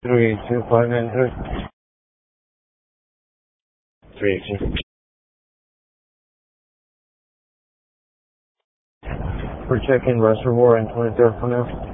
32593. 318. We're checking reservoir and 23rd for now.